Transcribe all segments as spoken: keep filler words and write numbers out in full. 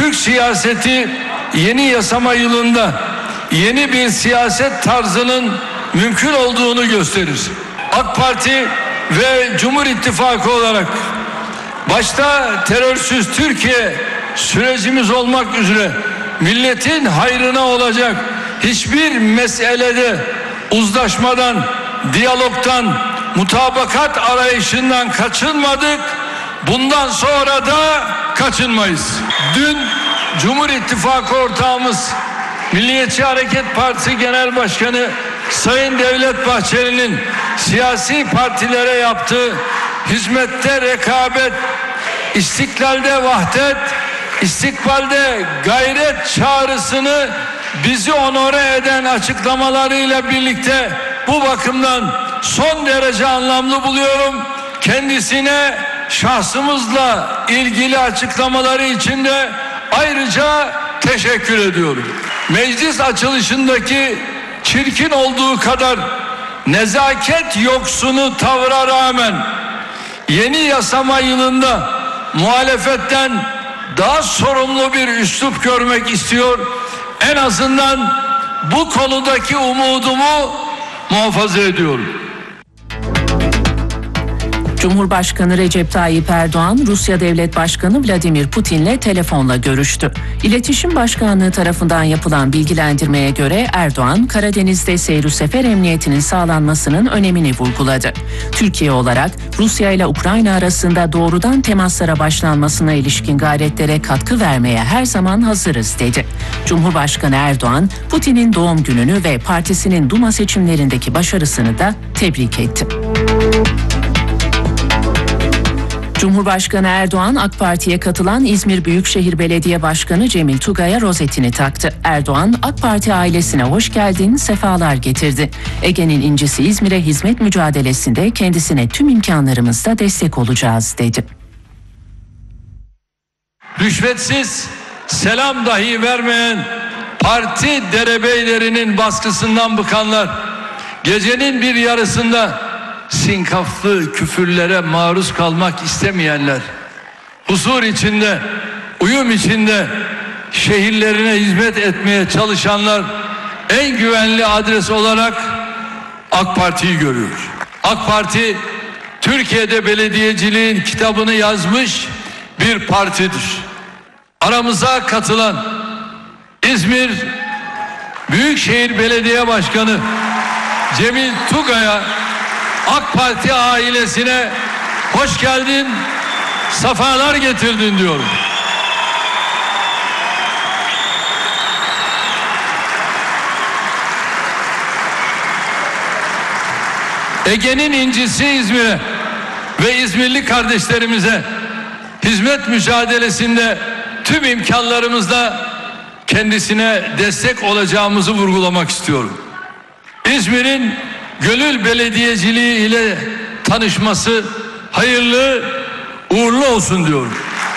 Türk siyaseti yeni yasama yılında yeni bir siyaset tarzının mümkün olduğunu gösterir. AK Parti ve Cumhur İttifakı olarak başta terörsüz Türkiye sürecimiz olmak üzere milletin hayrına olacak hiçbir meselede uzlaşmadan, diyalogtan, mutabakat arayışından kaçınmadık. Bundan sonra da kaçınmayız. Dün Cumhur İttifakı ortağımız Milliyetçi Hareket Partisi Genel Başkanı Sayın Devlet Bahçeli'nin siyasi partilere yaptığı hizmette rekabet, istiklalde vahdet, istikbalde gayret çağrısını bizi onore eden açıklamalarıyla birlikte bu bakımdan son derece anlamlı buluyorum. Kendisine şahsımızla ilgili açıklamaları için de ayrıca teşekkür ediyorum. Meclis açılışındaki çirkin olduğu kadar nezaket yoksunu tavra rağmen yeni yasama yılında muhalefetten daha sorumlu bir üslup görmek istiyor. En azından bu konudaki umudumu muhafaza ediyorum. Cumhurbaşkanı Recep Tayyip Erdoğan, Rusya Devlet Başkanı Vladimir Putin'le telefonla görüştü. İletişim Başkanlığı tarafından yapılan bilgilendirmeye göre Erdoğan, Karadeniz'de seyir sefer emniyetinin sağlanmasının önemini vurguladı. Türkiye olarak Rusya ile Ukrayna arasında doğrudan temaslara başlanmasına ilişkin gayretlere katkı vermeye her zaman hazırız dedi. Cumhurbaşkanı Erdoğan, Putin'in doğum gününü ve partisinin Duma seçimlerindeki başarısını da tebrik etti. Cumhurbaşkanı Erdoğan, AK Parti'ye katılan İzmir Büyükşehir Belediye Başkanı Cemil Tugay'a rozetini taktı. Erdoğan, AK Parti ailesine hoş geldin, sefalar getirdi. Ege'nin incisi İzmir'e hizmet mücadelesinde kendisine tüm imkanlarımızla destek olacağız dedi. Rüşvetsiz selam dahi vermeyen parti derebeylerinin baskısından bıkanlar, gecenin bir yarısında sinkaflı küfürlere maruz kalmak istemeyenler, huzur içinde, uyum içinde şehirlerine hizmet etmeye çalışanlar en güvenli adres olarak AK Parti'yi görüyor. AK Parti Türkiye'de belediyeciliğin kitabını yazmış bir partidir. Aramıza katılan İzmir Büyükşehir Belediye Başkanı Cemil Tugay'a, AK Parti ailesine hoş geldin, sefalar getirdin diyorum. Ege'nin incisi İzmir'e ve İzmirli kardeşlerimize hizmet mücadelesinde tüm imkanlarımızla kendisine destek olacağımızı vurgulamak istiyorum. İzmir'in gönül belediyeciliği ile tanışması hayırlı, uğurlu olsun diyorum.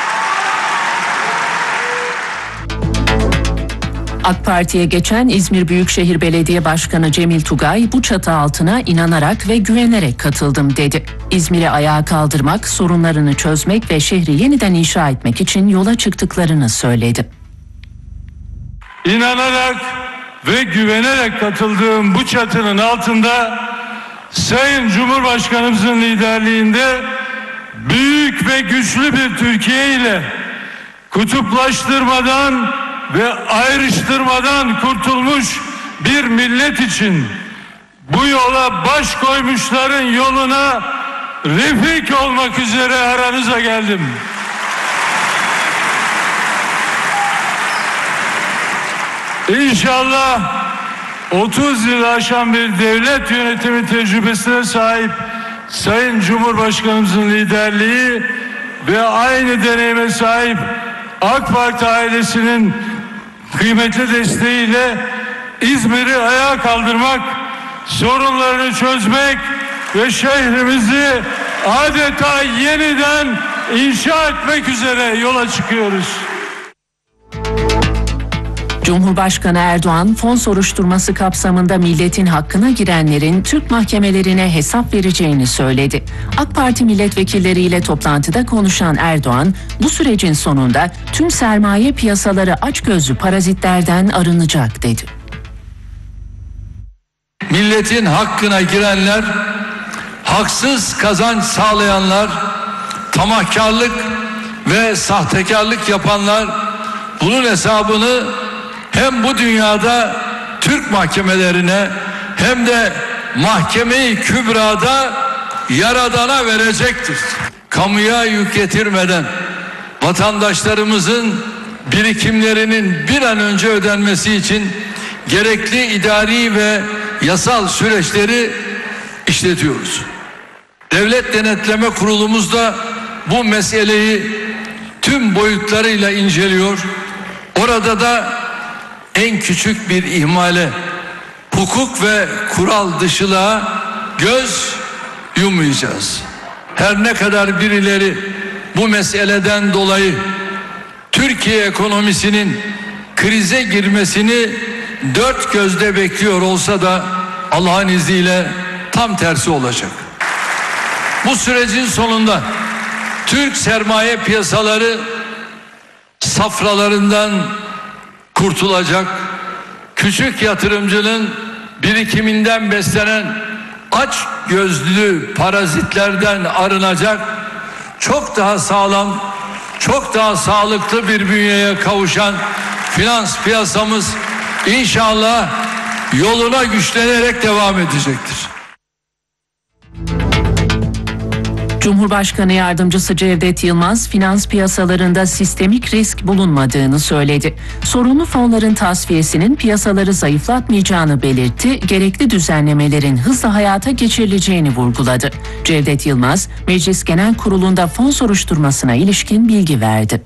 AK Parti'ye geçen İzmir Büyükşehir Belediye Başkanı Cemil Tugay, bu çatı altına inanarak ve güvenerek katıldım dedi. İzmir'i ayağa kaldırmak, sorunlarını çözmek ve şehri yeniden inşa etmek için yola çıktıklarını söyledi. İnanarak ve güvenerek katıldığım bu çatının altında Sayın Cumhurbaşkanımızın liderliğinde büyük ve güçlü bir Türkiye ile kutuplaştırmadan ve ayrıştırmadan kurtulmuş bir millet için bu yola baş koymuşların yoluna refik olmak üzere aranıza geldim. İnşallah otuz yıl aşan bir devlet yönetimi tecrübesine sahip Sayın Cumhurbaşkanımızın liderliği ve aynı deneyime sahip AK Parti ailesinin kıymetli desteğiyle İzmir'i ayağa kaldırmak, sorunlarını çözmek ve şehrimizi adeta yeniden inşa etmek üzere yola çıkıyoruz. Cumhurbaşkanı Erdoğan, fon soruşturması kapsamında milletin hakkına girenlerin Türk mahkemelerine hesap vereceğini söyledi. AK Parti milletvekilleriyle toplantıda konuşan Erdoğan, bu sürecin sonunda tüm sermaye piyasaları açgözlü parazitlerden arınacak dedi. Milletin hakkına girenler, haksız kazanç sağlayanlar, tamahkarlık ve sahtekarlık yapanlar bunun hesabını hem bu dünyada Türk mahkemelerine hem de Mahkeme-i Kübra'da Yaradan'a verecektir. Kamuya yük getirmeden vatandaşlarımızın birikimlerinin bir an önce ödenmesi için gerekli idari ve yasal süreçleri işletiyoruz. Devlet Denetleme Kurulumuz da bu meseleyi tüm boyutlarıyla inceliyor. Orada da en küçük bir ihmale, hukuk ve kural dışılığa göz yummayacağız. Her ne kadar birileri bu meseleden dolayı Türkiye ekonomisinin krize girmesini dört gözle bekliyor olsa da Allah'ın izniyle tam tersi olacak. Bu sürecin sonunda Türk sermaye piyasaları safralarından kurtulacak, küçük yatırımcının birikiminden beslenen aç gözlü parazitlerden arınacak, çok daha sağlam, çok daha sağlıklı bir bünyeye kavuşan finans piyasamız İnşallah yoluna güçlenerek devam edecektir. Cumhurbaşkanı Yardımcısı Cevdet Yılmaz, finans piyasalarında sistemik risk bulunmadığını söyledi. Sorunlu fonların tasfiyesinin piyasaları zayıflatmayacağını belirtti, gerekli düzenlemelerin hızla hayata geçirileceğini vurguladı. Cevdet Yılmaz, Meclis Genel Kurulu'nda fon soruşturmasına ilişkin bilgi verdi.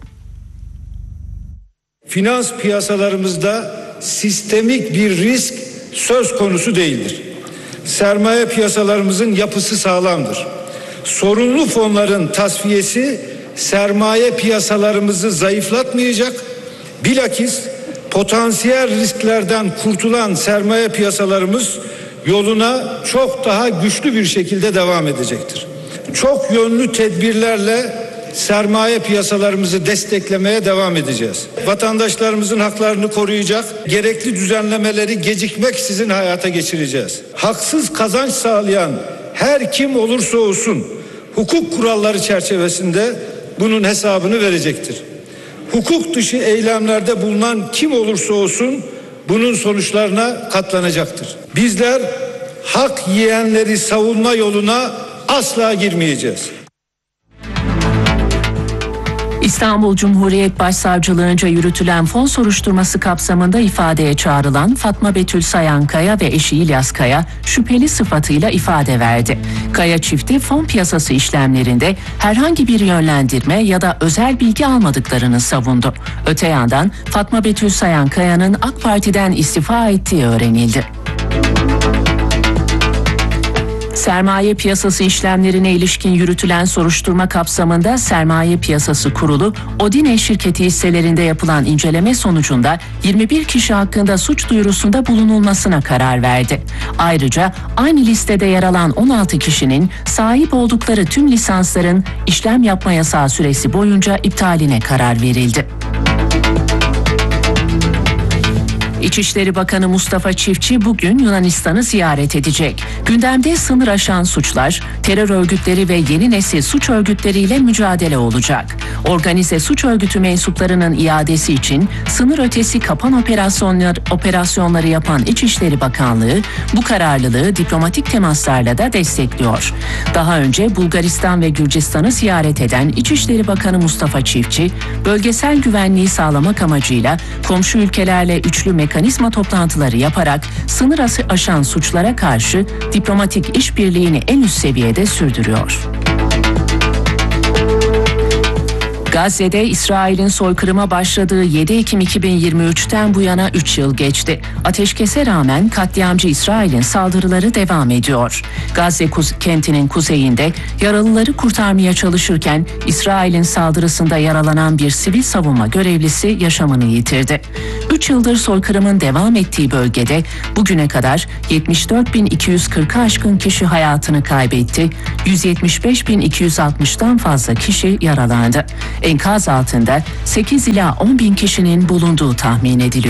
Finans piyasalarımızda sistemik bir risk söz konusu değildir. Sermaye piyasalarımızın yapısı sağlamdır. Sorunlu fonların tasfiyesi sermaye piyasalarımızı zayıflatmayacak, bilakis potansiyel risklerden kurtulan sermaye piyasalarımız yoluna çok daha güçlü bir şekilde devam edecektir. Çok yönlü tedbirlerle sermaye piyasalarımızı desteklemeye devam edeceğiz. Vatandaşlarımızın haklarını koruyacak, gerekli düzenlemeleri gecikmeksizin hayata geçireceğiz. Haksız kazanç sağlayan her kim olursa olsun hukuk kuralları çerçevesinde bunun hesabını verecektir. Hukuk dışı eylemlerde bulunan kim olursa olsun bunun sonuçlarına katlanacaktır. Bizler hak yiyenleri savunma yoluna asla girmeyeceğiz. İstanbul Cumhuriyet Başsavcılığınca yürütülen fon soruşturması kapsamında ifadeye çağrılan Fatma Betül Sayan Kaya ve eşi İlyas Kaya şüpheli sıfatıyla ifade verdi. Kaya çifti fon piyasası işlemlerinde herhangi bir yönlendirme ya da özel bilgi almadıklarını savundu. Öte yandan Fatma Betül Sayan Kaya'nın AK Parti'den istifa ettiği öğrenildi. Sermaye piyasası işlemlerine ilişkin yürütülen soruşturma kapsamında Sermaye Piyasası Kurulu, Odine şirketi hisselerinde yapılan inceleme sonucunda yirmi bir kişi hakkında suç duyurusunda bulunulmasına karar verdi. Ayrıca aynı listede yer alan on altı kişinin sahip oldukları tüm lisansların işlem yapma yasağı süresi boyunca iptaline karar verildi. İçişleri Bakanı Mustafa Çiftçi bugün Yunanistan'ı ziyaret edecek. Gündemde sınır aşan suçlar, terör örgütleri ve yeni nesil suç örgütleriyle mücadele olacak. Organize suç örgütü mensuplarının iadesi için sınır ötesi kapan operasyonlar, operasyonları yapan İçişleri Bakanlığı bu kararlılığı diplomatik temaslarla da destekliyor. Daha önce Bulgaristan ve Gürcistan'ı ziyaret eden İçişleri Bakanı Mustafa Çiftçi, bölgesel güvenliği sağlamak amacıyla komşu ülkelerle üçlü mekanizma toplantıları yaparak sınır aşan suçlara karşı diplomatik işbirliğini en üst seviyede sürdürüyor. Gazze'de İsrail'in soykırıma başladığı yedi Ekim iki bin yirmi üçten bu yana üç yıl geçti. Ateşkese rağmen katliamcı İsrail'in saldırıları devam ediyor. Gazze kentinin kuzeyinde yaralıları kurtarmaya çalışırken İsrail'in saldırısında yaralanan bir sivil savunma görevlisi yaşamını yitirdi. üç üç yıldır soykırımın devam ettiği bölgede bugüne kadar yetmiş dört bin iki yüz kırkı aşkın kişi hayatını kaybetti, yüz yetmiş beş bin iki yüz altmıştan fazla kişi yaralandı. Enkaz altında sekiz ila on bin kişinin bulunduğu tahmin ediliyor.